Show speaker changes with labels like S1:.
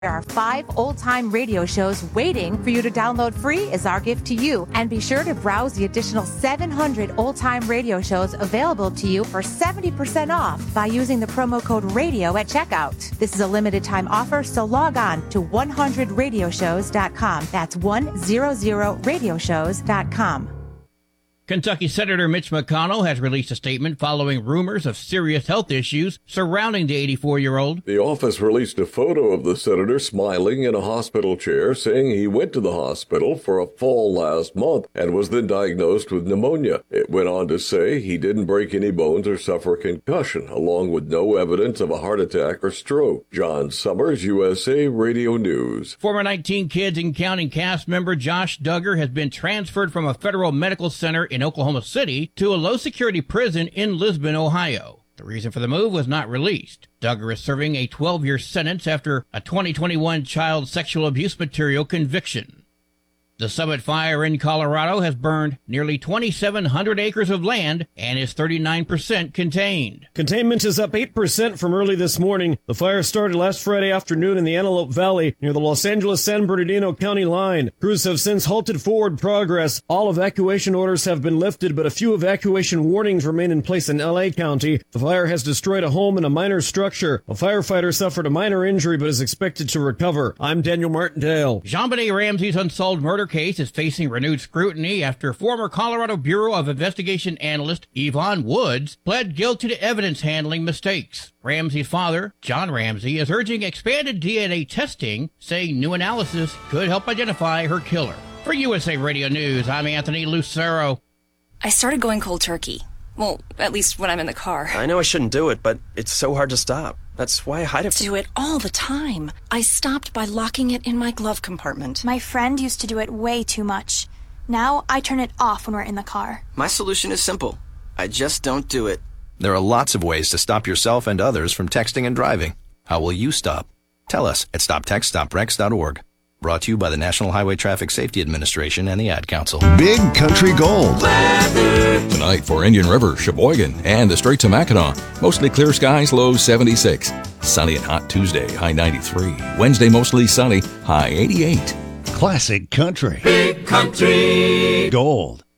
S1: There are 5 old-time radio shows waiting for you to download free as our gift to you. And be sure to browse the additional 700 old-time radio shows available to you for 70% off by using the promo code RADIO at checkout. This is a limited-time offer, so log on to 100radioshows.com. That's 100radioshows.com.
S2: Kentucky Senator Mitch McConnell has released a statement following rumors of serious health issues surrounding the 84-year-old.
S3: The office released a photo of the senator smiling in a hospital chair, saying he went to the hospital for a fall last month and was then diagnosed with pneumonia. It went on to say he didn't break any bones or suffer concussion, along with no evidence of a heart attack or stroke. John Summers, USA Radio News.
S2: Former 19 Kids and Counting cast member Josh Duggar has been transferred from a federal medical center in Oklahoma City to a low-security prison in Lisbon, Ohio. The reason for the move was not released. Duggar is serving a 12-year sentence after a 2021 child sexual abuse material conviction. The Summit Fire in Colorado has burned nearly 2,700 acres of land and is 39% contained.
S4: Containment is up 8% from early this morning. The fire started last Friday afternoon in the Antelope Valley near the Los Angeles-San Bernardino County line. Crews have since halted forward progress. All evacuation orders have been lifted, but a few evacuation warnings remain in place in L.A. County. The fire has destroyed a home and a minor structure. A firefighter suffered a minor injury but is expected to recover. I'm Daniel Martindale.
S2: JonBenet Ramsey's unsolved murder case is facing renewed scrutiny after former Colorado Bureau of Investigation analyst Yvonne Woods pled guilty to evidence handling mistakes. Ramsey's father, John Ramsey, is urging expanded DNA testing, saying new analysis could help identify her killer. For USA Radio News, I'm Anthony Lucero.
S5: I started going cold turkey. Well, at least when I'm in the car.
S6: I know I shouldn't do it, but it's so hard to stop. That's why I hide it.
S5: Do it all the time. I stopped by locking it in my glove compartment.
S7: My friend used to do it way too much. Now I turn it off when we're in the car.
S6: My solution is simple. I just don't do it.
S8: There are lots of ways to stop yourself and others from texting and driving. How will you stop? Tell us at stoptextstoprex.org. Brought to you by the National Highway Traffic Safety Administration and the Ad Council.
S9: Big Country Gold.
S10: Tonight for Indian River, Sheboygan, and the Straits of Mackinac. Mostly clear skies, low 76. Sunny and hot Tuesday, high 93. Wednesday, mostly sunny, high 88.
S9: Classic Country.
S11: Big Country
S9: Gold.